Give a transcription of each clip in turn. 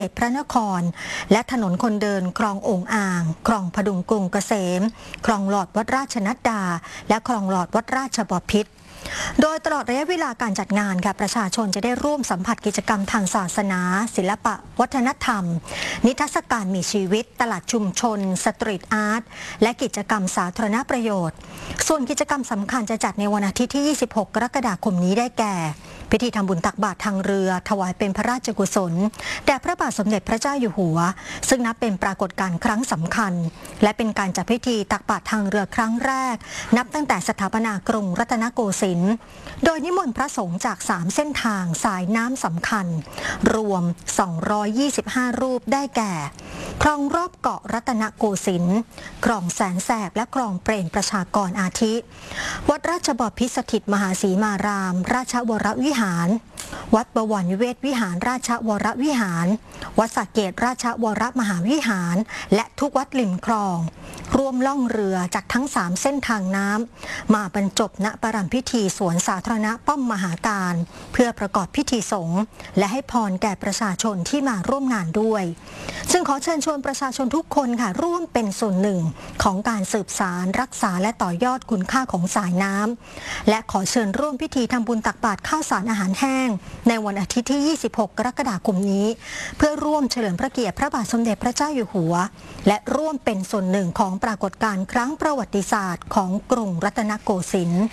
พระนครและถนนคนเดินคลองโอ่งอ่างคลองพดุงกรุงเกษมคลองหลอดวัดราชนัดดาและคลองหลอดวัดราชบพิตรโดยตลอดระยะเวลาการจัดงานค่ะประชาชนจะได้ร่วมสัมผัสกิจกรรมทางศาสนาศิลปะวัฒนธรรมนิทรรศการมีชีวิตตลาดชุมชนสตรีทอาร์ตและกิจกรรมสาธารณประโยชน์ส่วนกิจกรรมสำคัญจะจัดในวันอาทิตย์ที่ 26 กรกฎาคมนี้ได้แก่พิธีทำบุญตักบาตรทางเรือถวายเป็นพระราชกุศลแด่พระบาทสมเด็จพระเจ้าอยู่หัวซึ่งนับเป็นปรากฏการณ์ครั้งสำคัญและเป็นการจัดพิธีตักบาตรทางเรือครั้งแรกนับตั้งแต่สถาปนากรุงรัตนโกสินทร์โดยนิมนต์พระสงฆ์จาก3เส้นทางสายน้ำสำคัญรวม225รูปได้แก่คลองรอบเกาะรัตนโกสินทร์คลองแสนแสบและคลองเปรมประชากรอาทิวัดราชบพิตรสถิตมหาศรีมารามราชวรวิหารวัดบวรนิเวศวิหารราชวรวิหารวัดสระเกตราชวรมหาวิหารและทุกวัดริมคลองร่วมล่องเรือจากทั้ง3เส้นทางน้ำมาบรรจบณประรำพิธีสวนสาธารณะป้อมมหาการเพื่อประกอบพิธีสงฆ์และให้พรแก่ประชาชนที่มาร่วมงานด้วยซึ่งขอเชิญชวนประชาชนทุกคนค่ะร่วมเป็นส่วนหนึ่งของการสืบสานรักษาและต่อยอดคุณค่าของสายน้ำและขอเชิญร่วมพิธีทำบุญตักบาตรข้าวสารอาหารแห้งในวันอาทิตย์ที่ 26 กรกฎาคมนี้เพื่อร่วมเฉลิมพระเกียรติพระบาทสมเด็จพระเจ้าอยู่หัวและร่วมเป็นส่วนหนึ่งของปรากฏการณ์ครั้งประวัติศาสตร์ของกรุงรัตนโกสินทร์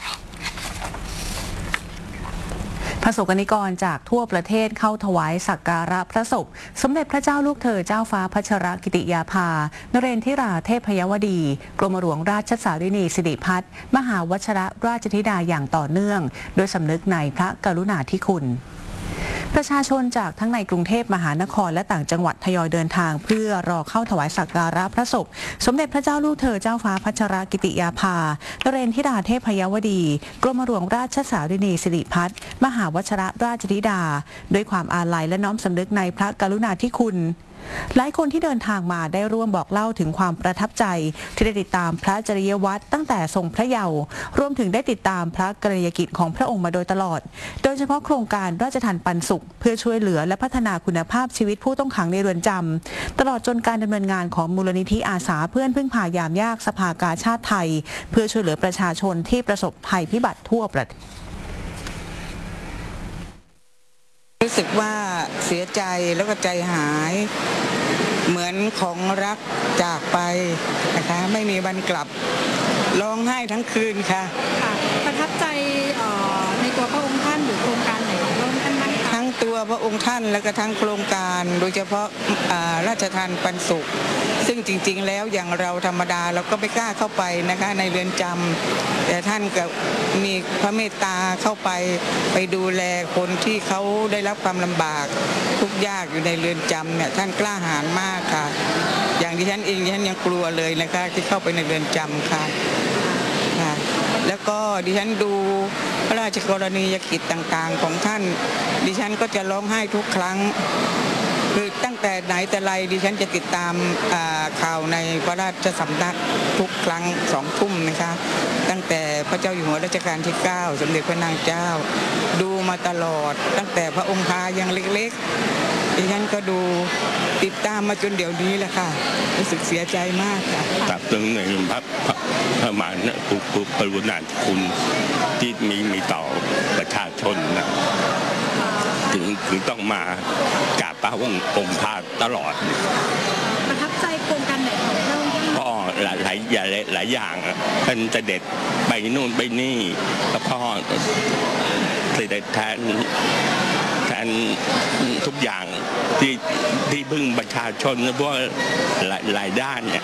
ประสบกนิกรจากทั่วประเทศเข้าถวายสักการะพระศพสมเด็จพระเจ้าลูกเธอเจ้าฟ้าพัชรกิติยาภานเรนทิราเทพยวดีกรมหลวงราชสารินีสิริพัฒน์มหาวชิรราชธิดาอย่างต่อเนื่องโดยสำนึกในพระกรุณาธิคุณประชาชนจากทั้งในกรุงเทพมหานครและต่างจังหวัดทยอยเดินทางเพื่อรอเข้าถวายสักการะพระศพสมเด็จพระเจ้าลูกเธอเจ้าฟ้าพัชรกิติยาภานเรนทิราเทพยวดีกรมหลวงราชสารินีสิริพัฒน์มหาวชิรราชธิดาด้วยความอาลัยและน้อมสำนึกในพระกรุณาธิคุณหลายคนที่เดินทางมาได้ร่วมบอกเล่าถึงความประทับใจที่ได้ติดตามพระจริยวัตรตั้งแต่ทรงพระเยาว์รวมถึงได้ติดตามพระกรณียกิจของพระองค์มาโดยตลอดโดยเฉพาะโครงการราชทัณฑ์ปันสุขเพื่อช่วยเหลือและพัฒนาคุณภาพชีวิตผู้ต้องขังในเรือนจำตลอดจนการดำเนินงานของมูลนิธิอาสาเพื่อนพึ่งพายามยากสภากาชาดไทยเพื่อช่วยเหลือประชาชนที่ประสบภัยพิบัติทั่วประเทศรู้สึกว่าเสียใจแล้วก็ใจหายเหมือนของรักจากไปนะคะไม่มีวันกลับร้องไห้ทั้งคืนค่ะประทับใจในตัวพระองค์ท่านหรือโครงการไหนของพระองค์ท่านบ้างคะทั้งตัวพระองค์ท่านและก็ทั้งโครงการโดยเฉพาะราชทานปันสุขซึ่งจริงๆแล้วอย่างเราธรรมดาเราก็ไม่กล้าเข้าไปนะคะในเรือนจำแต่ท่านก็มีพระเมตตาเข้าไปดูแลคนที่เขาได้รับความลำบากทุกข์ยากอยู่ในเรือนจำเนี่ยท่านกล้าหาญมากค่ะอย่างดิฉันเองดิฉันยังกลัวเลยนะคะที่เข้าไปในเรือนจำค่ะแล้วก็ดิฉันดูพระราชกรณียกิจต่างๆของท่านดิฉันก็จะร้องไห้ทุกครั้งคือตั้งแต่ไหนแต่ไรดิฉันจะติดตามข่าวในพระราชสำนักทุกครั้ง2 ทุ่มนะคะตั้งแต่พระเจ้าอยู่หัวรัชกาลที่9สมเด็จพระนางเจ้าดูมาตลอดตั้งแต่พระองค์พายังเล็กๆดิฉันก็ดูติดตามมาจนเดี๋ยวนี้แหละค่ะรู้สึกเสียใจมากค่ะกับตรงในพระมหากรุณาธิคุณที่มีต่อประชาชนนะถึงต้องมากราบพระองค์พาตลอดประทับใจโครงการไหนของพระองค์ก็หลายอย่างท่านเสด็จไปนู่นไปนี่แล้วพ่อเสด็จแทนทุกอย่างที่พึ่งประชาชนเพราะหลายด้านเนี่ย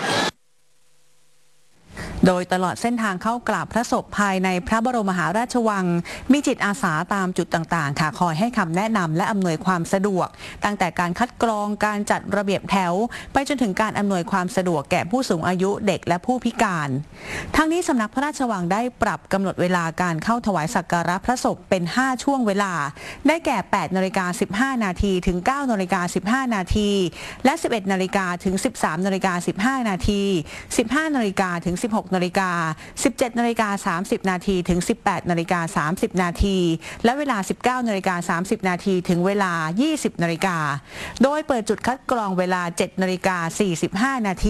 โดยตลอดเส้นทางเข้ากราบพระศพภายในพระบรมมหาราชวังมีจิตอาสาตามจุดต่างๆค่ะคอยให้คำแนะนำและอำนวยความสะดวกตั้งแต่การคัดกรองการจัดระเบียบแถวไปจนถึงการอำนวยความสะดวกแก่ผู้สูงอายุเด็กและผู้พิการทั้งนี้สำนักพระราชวังได้ปรับกำหนดเวลาการเข้าถวายสักการะพระศพเป็น5ช่วงเวลาได้แก่ 8:15 นาทีถึง 9:15 นาทีและ 11:00 นถึง 13:15 นาที 15:00 นถึง 16:00 16 นาฬิกา 17 นาฬิกา 30 นาทีถึง 18 นาฬิกา 30 นาทีและเวลา 19 นาฬิกา 30 นาทีถึงเวลา 20 นาฬิกาโดยเปิดจุดคัดกรองเวลา 7 นาฬิกา 45 นาที